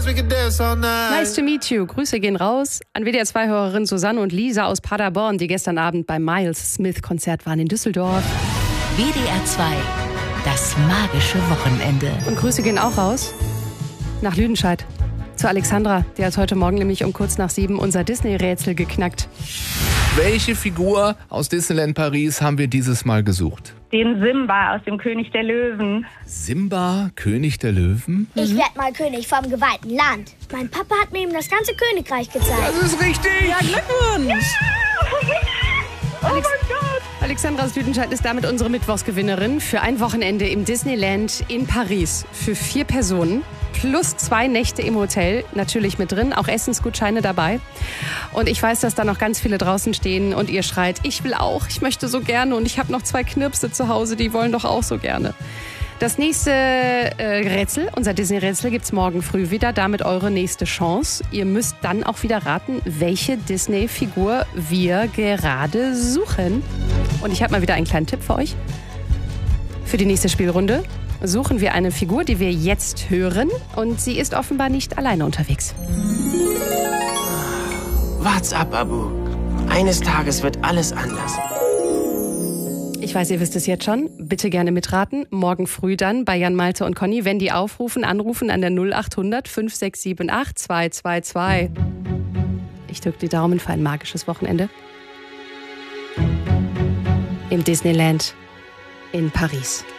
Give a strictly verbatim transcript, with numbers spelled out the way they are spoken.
we could dance all night. Nice to meet you. Grüße gehen raus an W D R zwei-Hörerinnen Susanne und Lisa aus Paderborn, die gestern Abend beim Miles Smith-Konzert waren in Düsseldorf. W D R zwei, das magische Wochenende. Und Grüße gehen auch raus nach Lüdenscheid zu Alexandra. Die hat heute Morgen nämlich um kurz nach sieben unser Disney-Rätsel geknackt. Welche Figur aus Disneyland Paris haben wir dieses Mal gesucht? Den Simba aus dem König der Löwen. Simba, König der Löwen? Ich werd mal König vom geweihten Land. Mein Papa hat mir eben das ganze Königreich gezeigt. Das ist richtig! Ja, Glückwunsch! Oh mein Gott! Alexandra aus Lüdenscheid ist damit unsere Mittwochsgewinnerin für ein Wochenende im Disneyland in Paris. Für vier Personen. Plus zwei Nächte im Hotel, natürlich mit drin, auch Essensgutscheine dabei. Und ich weiß, dass da noch ganz viele draußen stehen und ihr schreit, ich will auch, ich möchte so gerne und ich habe noch zwei Knirpse zu Hause, die wollen doch auch so gerne. Das nächste äh, Rätsel, unser Disney-Rätsel, gibt's morgen früh wieder, damit eure nächste Chance. Ihr müsst dann auch wieder raten, welche Disney-Figur wir gerade suchen. Und ich habe mal wieder einen kleinen Tipp für euch. Für die nächste Spielrunde suchen wir eine Figur, die wir jetzt hören. Und sie ist offenbar nicht alleine unterwegs. Wart's ab, Abu. Eines Tages wird alles anders. Ich weiß, ihr wisst es jetzt schon. Bitte gerne mitraten. Morgen früh dann bei Jan, Malte und Conny. Wenn die aufrufen, anrufen an der null acht hundert fünf sechs sieben acht zwei zwei zwei. Ich drücke die Daumen für ein magisches Wochenende im Disneyland in Paris.